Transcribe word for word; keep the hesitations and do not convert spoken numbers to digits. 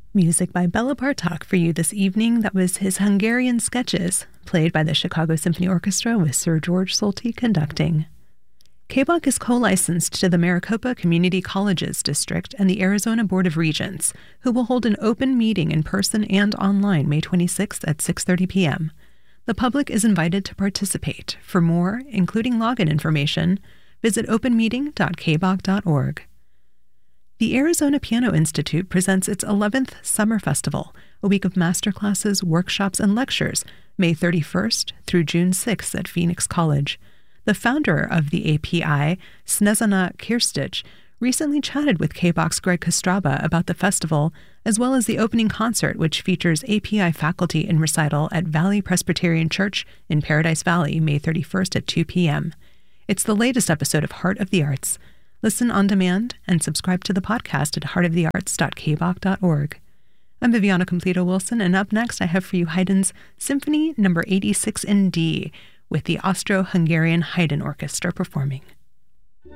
Music by Bela Bartok for you this evening. That was his Hungarian Sketches, played by the Chicago Symphony Orchestra with Sir George Solti conducting. K B O C is co-licensed to the Maricopa Community Colleges District and the Arizona Board of Regents, who will hold an open meeting in person and online May twenty-sixth at six thirty p.m. The public is invited to participate. For more, including login information, visit open meeting dot k b o c dot org. The Arizona Piano Institute presents its eleventh Summer Festival, a week of masterclasses, workshops, and lectures, May thirty-first through June sixth at Phoenix College. The founder of the A P I, Snezana Kirstich, recently chatted with K B O C's Greg Kostraba about the festival, as well as the opening concert, which features A P I faculty in recital at Valley Presbyterian Church in Paradise Valley, May thirty-first at two p.m. It's the latest episode of Heart of the Arts. Listen on demand and subscribe to the podcast at heart of the arts dot k b o c dot org. I'm Viviana Completo Wilson, and up next I have for you Haydn's Symphony number eighty-six in D, with the Austro-Hungarian Haydn Orchestra performing.